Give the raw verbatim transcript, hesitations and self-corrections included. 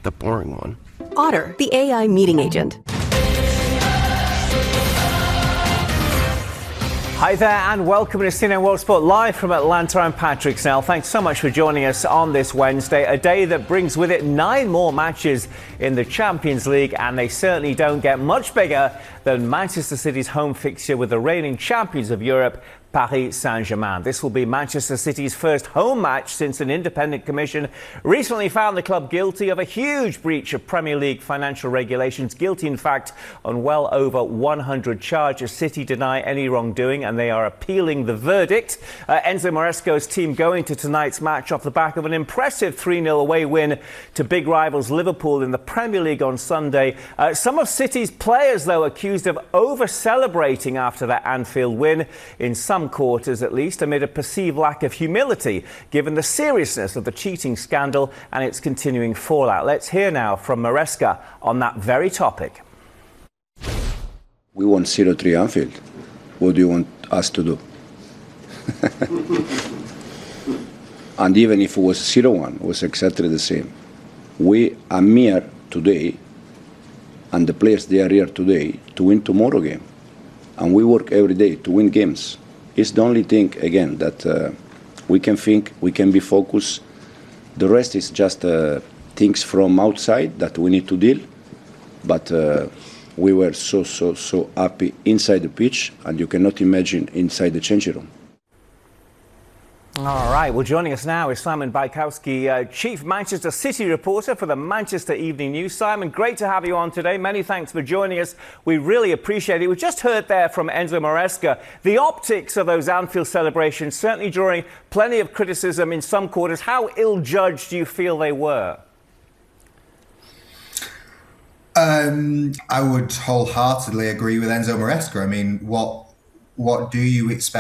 the boring one. Otter, the A I meeting agent. Hi there and welcome to C N N World Sport live from Atlanta. I'm Patrick Snell. Thanks so much for joining us on this Wednesday, a day that brings with it nine more matches in the Champions League, and they certainly don't get much bigger than Manchester City's home fixture with the reigning champions of Europe, Paris Saint-Germain. This will be Manchester City's first home match since an independent commission recently found the club guilty of a huge breach of Premier League financial regulations. Guilty, in fact, on well over one hundred charges. City deny any wrongdoing and they are appealing the verdict. Uh, Enzo Maresca's team going to tonight's match off the back of an impressive three nil away win to big rivals Liverpool in the Premier League on Sunday. Uh, some of City's players, though, accused of over-celebrating after that Anfield win, in some quarters at least, amid a perceived lack of humility given the seriousness of the cheating scandal and its continuing fallout. Let's hear now from Maresca on that very topic. We won zero three Anfield. What do you want us to do? And even if it was zero one, it was exactly the same. We are here today, and the players, they are here today to win tomorrow game. And we work every day to win games. It's the only thing, again, that uh, we can think, we can be focused. The rest is just uh, things from outside that we need to deal. But uh, we were so, so, so happy inside the pitch, and you cannot imagine inside the changing room. All right, well, joining us now is Simon Bajkowski, uh, Chief Manchester City reporter for the Manchester Evening News. Simon, great to have you on today. Many thanks for joining us. We really appreciate it. We just heard there from Enzo Maresca the optics of those Anfield celebrations, certainly drawing plenty of criticism in some quarters. How ill-judged do you feel they were? Um, I would wholeheartedly agree with Enzo Maresca. I mean, what what do you expect